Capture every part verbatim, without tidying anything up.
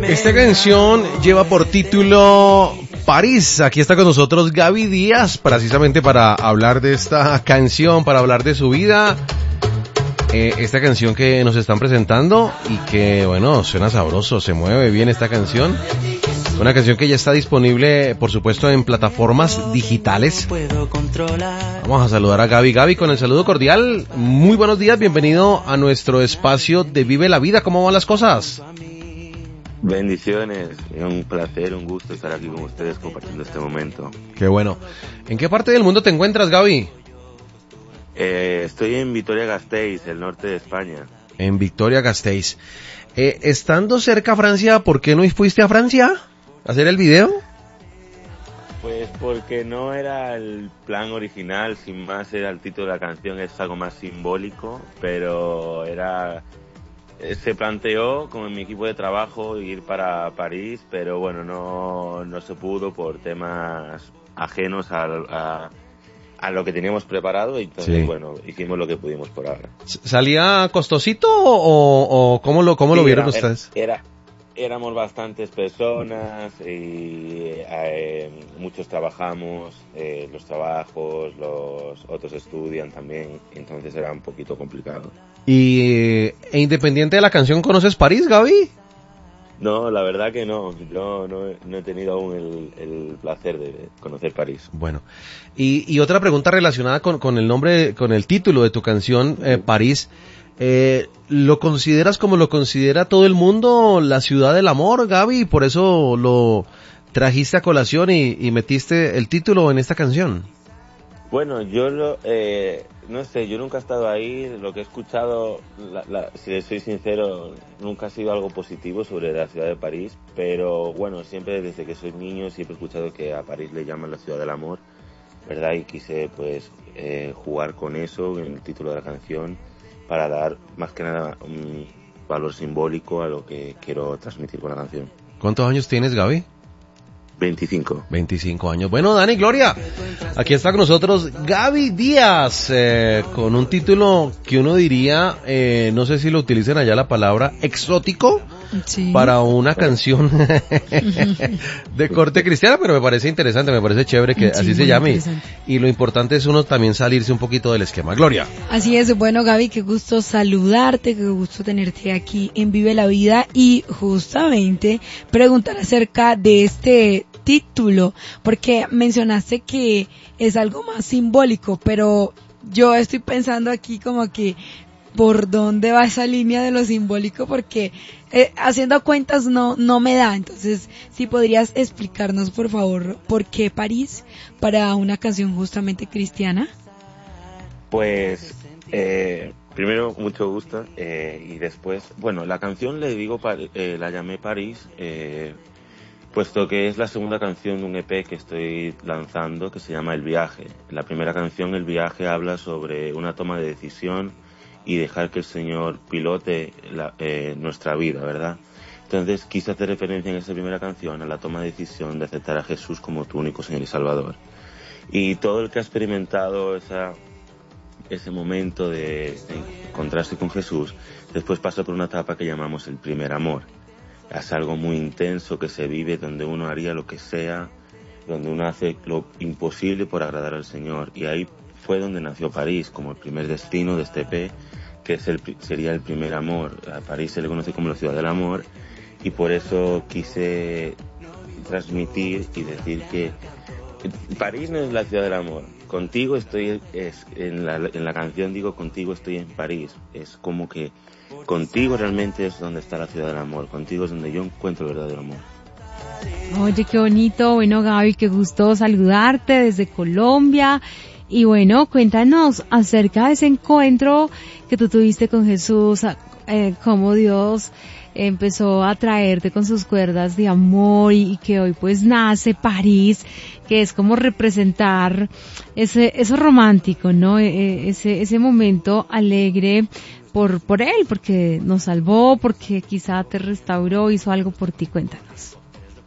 Esta canción lleva por título París. Aquí está con nosotros Gaby Díaz, precisamente para hablar de esta canción, para hablar de su vida. Eh, esta canción que nos están presentando y que, bueno, suena sabroso, se mueve bien esta canción. Una canción que ya está disponible, por supuesto, en plataformas digitales. Vamos a saludar a Gaby. Gaby, con el saludo cordial, muy buenos días, bienvenido a nuestro espacio de Vive la Vida. ¿Cómo van las cosas? Bendiciones, un placer, un gusto estar aquí con ustedes compartiendo este momento. Qué bueno. ¿En qué parte del mundo te encuentras, Gaby? Eh, estoy en Vitoria-Gasteiz, el norte de España. En Vitoria-Gasteiz. Eh, estando cerca a Francia, ¿por qué no fuiste a Francia a hacer el video? Pues porque no era el plan original, sin más era el título de la canción, es algo más simbólico, pero era... Se planteó con mi equipo de trabajo ir para París, pero bueno, no, no se pudo por temas ajenos a, a, a lo que teníamos preparado y entonces, sí. Bueno, hicimos lo que pudimos por ahora. ¿Salía costosito o, o cómo lo, cómo sí, lo vieron era, ustedes? Era, éramos bastantes personas y eh, muchos trabajamos, eh, los trabajos, los otros estudian también, entonces era un poquito complicado. Y e independiente de la canción, ¿conoces París, Gaby? No, la verdad que no. Yo no, no he tenido aún el, el placer de conocer París. Bueno, y, y otra pregunta relacionada con, con el nombre, con el título de tu canción, eh, París. Eh, ¿Lo consideras como lo considera todo el mundo, la ciudad del amor, Gaby? Y por eso lo trajiste a colación y, y metiste el título en esta canción. Bueno, yo lo, eh, no sé, yo nunca he estado ahí, lo que he escuchado, la, la, si soy sincero, nunca ha sido algo positivo sobre la ciudad de París, pero bueno, siempre desde que soy niño siempre he escuchado que a París le llaman la ciudad del amor, ¿verdad? Y quise pues eh, jugar con eso en el título de la canción para dar más que nada un valor simbólico a lo que quiero transmitir con la canción. ¿Cuántos años tienes, Gaby? veinticinco. veinticinco años. Bueno, Dani, Gloria, aquí está con nosotros Gaby Díaz, eh, con un título que uno diría, eh, no sé si lo utilizan allá la palabra, exótico, sí, para una canción de corte cristiana, pero me parece interesante, me parece chévere que sí, así se llame. Y lo importante es uno también salirse un poquito del esquema. Gloria. Así es, bueno, Gaby, qué gusto saludarte, qué gusto tenerte aquí en Vive la Vida y justamente preguntar acerca de este título, porque mencionaste que es algo más simbólico, pero yo estoy pensando aquí como que por dónde va esa línea de lo simbólico, porque eh, haciendo cuentas no no me da. Entonces, si podrías explicarnos, por favor, por qué París para una canción justamente cristiana. Pues eh, primero mucho gusto eh, y después, bueno, la canción le digo eh, la llamé París eh, puesto que es la segunda canción de un E P que estoy lanzando que se llama El Viaje. La primera canción, El Viaje, habla sobre una toma de decisión y dejar que el Señor pilote la, eh, nuestra vida, ¿verdad? Entonces quise hacer referencia en esa primera canción a la toma de decisión de aceptar a Jesús como tu único Señor y Salvador. Y todo el que ha experimentado esa, ese momento de, de encontrarse con Jesús, después pasa por una etapa que llamamos el primer amor. Es algo muy intenso que se vive donde uno haría lo que sea, donde uno hace lo imposible por agradar al Señor. Y ahí fue donde nació París, como el primer destino de este E P, que es el, sería el primer amor. A París se le conoce como la ciudad del amor y por eso quise transmitir y decir que París no es la ciudad del amor. Contigo estoy, es, en, la, en la canción digo contigo estoy en París. Es como que contigo realmente es donde está la ciudad del amor, contigo es donde yo encuentro el verdadero amor. Oye, qué bonito. Bueno, Gaby, qué gusto saludarte desde Colombia. Y bueno, cuéntanos acerca de ese encuentro que tú tuviste con Jesús, eh, cómo Dios empezó a traerte con sus cuerdas de amor y, y que hoy pues nace París, que es como representar ese eso romántico, ¿no? E, ese ese momento alegre por por él, porque nos salvó, porque quizá te restauró, hizo algo por ti. Cuéntanos.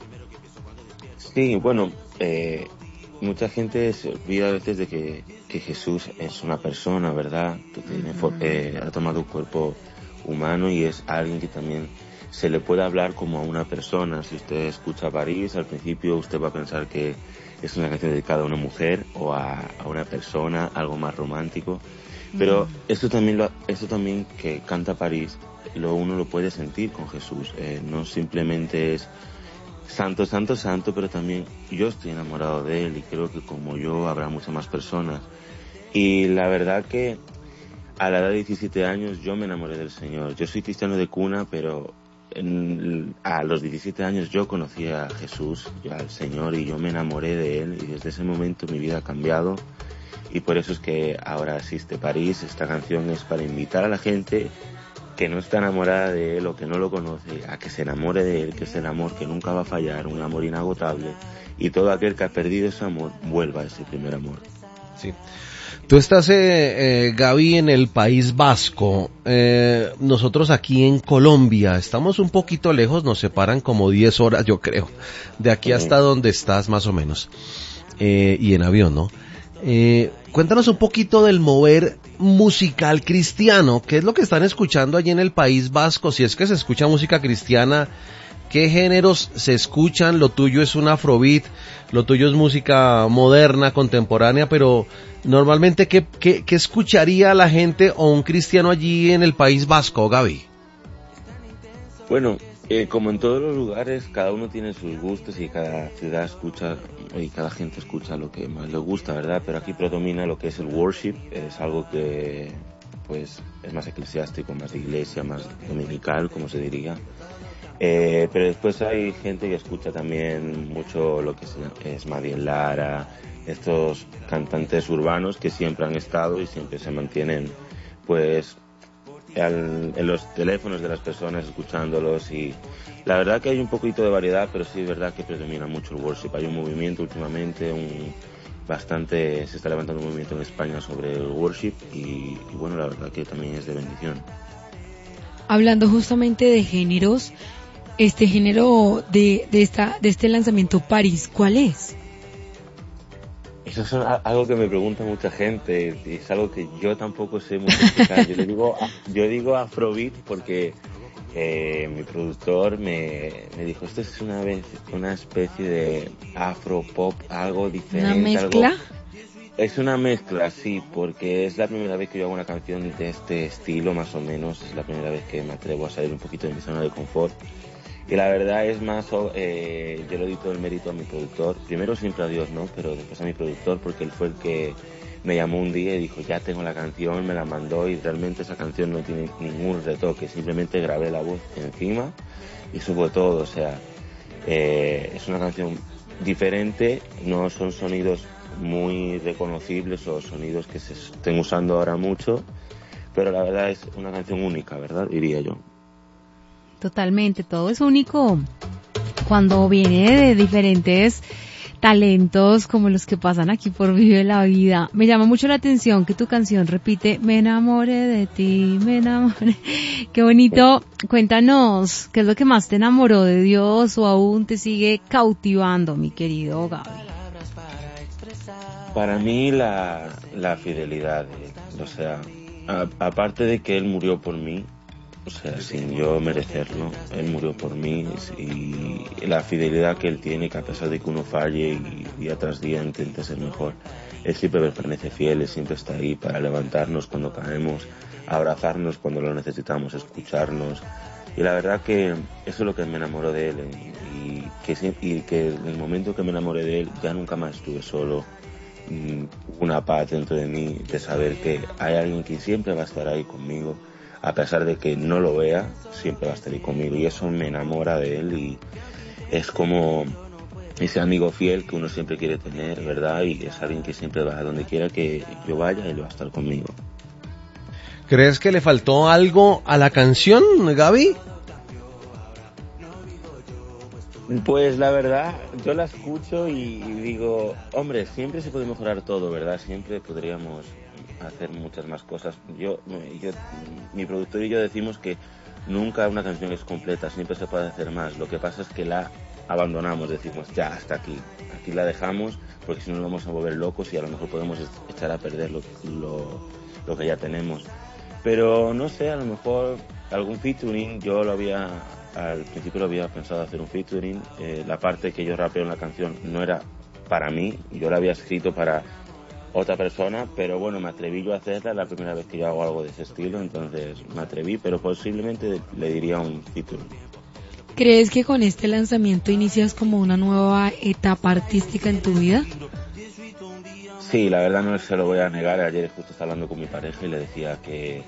Sí, bueno, eh, mucha gente se olvida a veces de que, que Jesús es una persona, ¿verdad? Que tiene, uh-huh. eh, ha tomado un cuerpo humano y es alguien que también se le puede hablar como a una persona. Si usted escucha París, al principio usted va a pensar que es una canción dedicada a una mujer o a, a una persona, algo más romántico. Pero mm. esto también, lo, esto también que canta París, lo uno lo puede sentir con Jesús. Eh, no simplemente es santo, santo, santo, pero también yo estoy enamorado de él y creo que como yo habrá muchas más personas. Y la verdad que a la edad de diecisiete años yo me enamoré del Señor. Yo soy cristiano de cuna, pero en, a los diecisiete años yo conocí a Jesús, al Señor, y yo me enamoré de él, y desde ese momento mi vida ha cambiado. Y por eso es que ahora existe París. Esta canción es para invitar a la gente que no está enamorada de él o que no lo conoce, a que se enamore de él, que es el amor que nunca va a fallar, un amor inagotable, y todo aquel que ha perdido ese amor vuelva a ese primer amor. Sí. Tú estás, eh, eh, Gaby, en el País Vasco. Eh, nosotros aquí en Colombia estamos un poquito lejos, nos separan como diez horas, yo creo, de aquí hasta donde estás más o menos, eh, y en avión, ¿no? Eh, cuéntanos un poquito del mover musical cristiano. ¿Qué es lo que están escuchando allí en el País Vasco? Si es que se escucha música cristiana, ¿qué géneros se escuchan? Lo tuyo es un afrobeat, lo tuyo es música moderna, contemporánea, pero normalmente, ¿qué, qué, qué escucharía la gente o un cristiano allí en el País Vasco, Gaby? Bueno, eh, como en todos los lugares, cada uno tiene sus gustos y cada ciudad escucha y cada gente escucha lo que más le gusta, ¿verdad? Pero aquí predomina lo que es el worship, es algo que pues es más eclesiástico, más de iglesia, más dominical, como se diría. Eh, pero después hay gente que escucha también mucho lo que es, es Madiel Lara, estos cantantes urbanos que siempre han estado y siempre se mantienen pues al, en los teléfonos de las personas escuchándolos, y la verdad que hay un poquito de variedad, pero sí es verdad que predomina mucho el worship. Hay un movimiento últimamente, un bastante, se está levantando un movimiento en España sobre el worship y, y bueno, la verdad que también es de bendición. Hablando justamente de géneros, este género de, de, esta, de este lanzamiento París, ¿cuál es? Eso es algo que me pregunta mucha gente y es algo que yo tampoco sé mucho explicar. Yo le digo, yo digo afrobeat porque eh, mi productor me, me dijo, esto es una vez una especie de afropop, algo diferente. ¿Una mezcla? Algo... Es una mezcla, sí, porque es la primera vez que yo hago una canción de este estilo, más o menos. Es la primera vez que me atrevo a salir un poquito de mi zona de confort. Y la verdad es más, eh, yo le doy todo el mérito a mi productor, primero siempre a Dios, ¿no? Pero después a mi productor, porque él fue el que me llamó un día y dijo, ya tengo la canción, me la mandó, y realmente esa canción no tiene ningún retoque, simplemente grabé la voz encima y subo todo, o sea, eh, es una canción diferente, no son sonidos muy reconocibles o sonidos que se estén usando ahora mucho, pero la verdad es una canción única, ¿verdad? Diría yo. Totalmente, todo es único cuando viene de diferentes talentos como los que pasan aquí por Vive la Vida. Me llama mucho la atención que tu canción repite, me enamoré de ti, me enamoré. Qué bonito. Cuéntanos, ¿qué es lo que más te enamoró de Dios o aún te sigue cautivando, mi querido Gaby? Para mí la, la fidelidad, o sea, a, aparte de que Él murió por mí, o sea, sin yo merecerlo, Él murió por mí, y la fidelidad que Él tiene, que a pesar de que uno falle y día tras día intente ser mejor, Él siempre permanece fiel, Él siempre está ahí para levantarnos cuando caemos, abrazarnos cuando lo necesitamos, escucharnos. Y la verdad que eso es lo que me enamoró de Él, y que, y que en el momento que me enamoré de Él ya nunca más estuve solo. Una paz dentro de mí de saber que hay alguien que siempre va a estar ahí conmigo, a pesar de que no lo vea, siempre va a estar ahí conmigo, y eso me enamora de él, y es como ese amigo fiel que uno siempre quiere tener, ¿verdad? Y es alguien que siempre va a donde quiera que yo vaya, él va a estar conmigo. ¿Crees que le faltó algo a la canción, Gaby? Pues la verdad, yo la escucho y digo, hombre, siempre se puede mejorar todo, ¿verdad? Siempre podríamos hacer muchas más cosas. Yo, yo, mi productor y yo decimos que nunca una canción es completa, siempre se puede hacer más. Lo que pasa es que la abandonamos, decimos, ya, hasta aquí. Aquí la dejamos, porque si no nos vamos a volver locos y a lo mejor podemos echar a perder lo, lo, lo que ya tenemos. Pero no sé, a lo mejor algún featuring, yo lo había al principio lo había pensado hacer un featuring. Eh, la parte que yo rapeo en la canción no era para mí, yo la había escrito para otra persona, pero bueno, me atreví yo a hacerla, es la primera vez que yo hago algo de ese estilo, entonces me atreví, pero posiblemente le diría un featuring. ¿Crees que con este lanzamiento inicias como una nueva etapa artística en tu vida? Sí, la verdad no se lo voy a negar. Ayer justo estaba hablando con mi pareja y le decía que,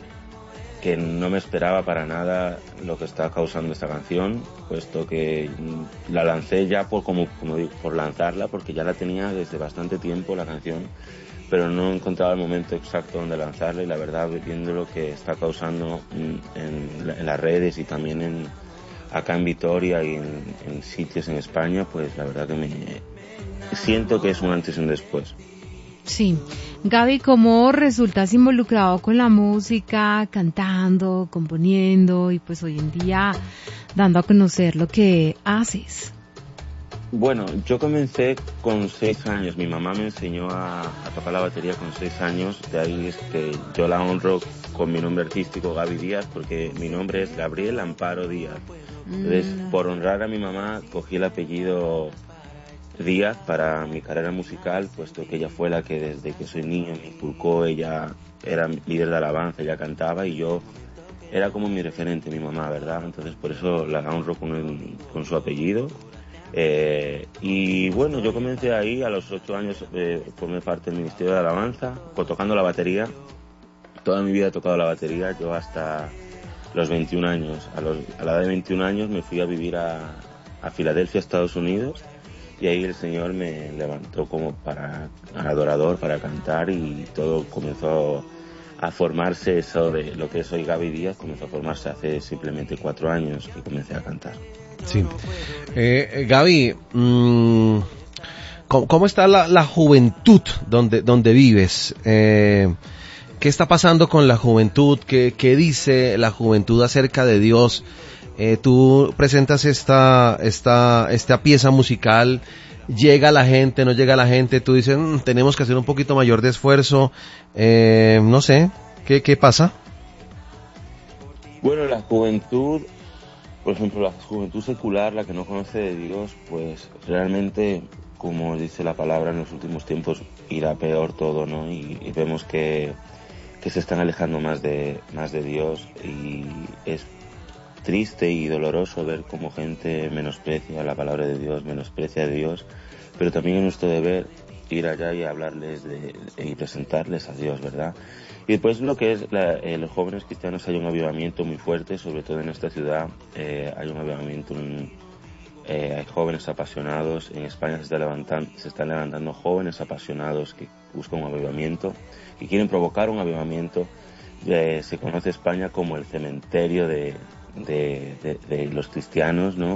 que no me esperaba para nada lo que está causando esta canción, puesto que la lancé ya por, como, como digo, por lanzarla, porque ya la tenía desde bastante tiempo la canción, pero no encontraba el momento exacto donde lanzarla, y la verdad, viendo lo que está causando en, en las redes y también en, acá en Vitoria y en, en sitios en España, pues la verdad que me siento que es un antes y un después. Sí. Gaby, ¿cómo resultas involucrado con la música, cantando, componiendo y pues hoy en día dando a conocer lo que haces? Bueno, yo comencé con seis años. Mi mamá me enseñó a, a tocar la batería con seis años. De ahí este, yo la honro con mi nombre artístico, Gaby Díaz, porque mi nombre es Gabriel Amparo Díaz. Entonces, mm. por honrar a mi mamá, cogí el apellido Díaz para mi carrera musical, puesto que ella fue la que desde que soy niño me inculcó. Ella era líder de alabanza, ella cantaba y yo era como mi referente, mi mamá, ¿verdad? Entonces por eso la honro con, el, con su apellido. Eh, y bueno, yo comencé ahí a los ocho años, eh, formé parte del Ministerio de Alabanza, tocando la batería. Toda mi vida he tocado la batería, yo hasta los veintiún años. A, los, a la edad de veintiún años me fui a vivir a, a Filadelfia, Estados Unidos. Y ahí el Señor me levantó como para adorador, para cantar, y todo comenzó a formarse. Eso de lo que es hoy Gaby Díaz comenzó a formarse hace simplemente cuatro años que comencé a cantar. Sí. Eh, Gaby, mmm, ¿cómo, ¿cómo está la, la juventud donde, donde vives? Eh, ¿Qué está pasando con la juventud? ¿Qué, qué dice la juventud acerca de Dios? Eh, tú presentas esta, esta, esta pieza musical, llega la gente, no llega la gente, tú dices, mmm, tenemos que hacer un poquito mayor de esfuerzo, eh, no sé, ¿qué, qué pasa? Bueno, la juventud, por ejemplo, la juventud secular, la que no conoce de Dios, pues realmente, como dice la palabra, en los últimos tiempos irá peor todo, ¿no? Y, y vemos que, que se están alejando más de, más de Dios, y es triste y doloroso ver cómo gente menosprecia la palabra de Dios, menosprecia a Dios, pero también es nuestro deber ir allá y hablarles de, y presentarles a Dios, ¿verdad? Y después lo que es la, eh, los jóvenes cristianos, hay un avivamiento muy fuerte, sobre todo en esta ciudad. Eh, hay un avivamiento, un, eh, hay jóvenes apasionados. En España se, está levantando, se están levantando jóvenes apasionados que buscan un avivamiento, que quieren provocar un avivamiento. Eh, se conoce España como el cementerio de De, de, de los cristianos, ¿no?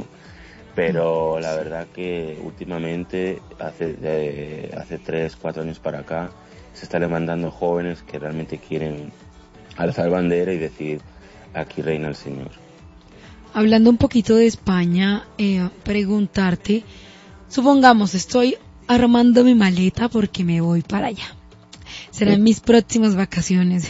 Pero la verdad que últimamente, hace, de, hace tres, cuatro años para acá, se están levantando jóvenes que realmente quieren alzar bandera y decir, aquí reina el Señor. Hablando un poquito de España, eh, preguntarte, supongamos, estoy armando mi maleta porque me voy para allá. Serán mis próximas vacaciones.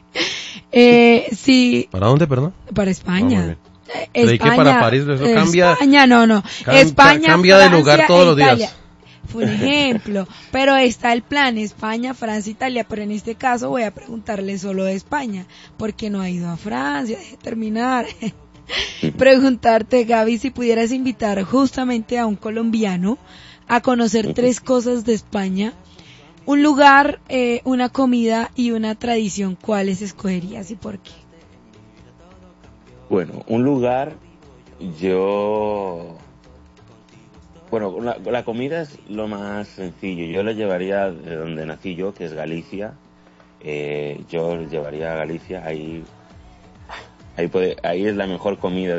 eh, sí. ¿Para dónde, perdón? Para España. Oh, España, que para París eso cambia. España, no, no. Cam, España, cambia Francia, de lugar todos los Italia. días. Fue un ejemplo. Pero está el plan España, Francia, Italia. Pero en este caso voy a preguntarle solo de España, porque no ha ido a Francia. Deje terminar. Preguntarte, Gaby, si pudieras invitar justamente a un colombiano a conocer tres cosas de España. Un lugar, eh, una comida y una tradición, ¿cuáles escogerías y por qué? Bueno, un lugar, yo... Bueno, la, la comida es lo más sencillo. Yo le llevaría de donde nací yo, que es Galicia. Eh, yo le llevaría a Galicia, ahí, ahí, puede, ahí es la mejor comida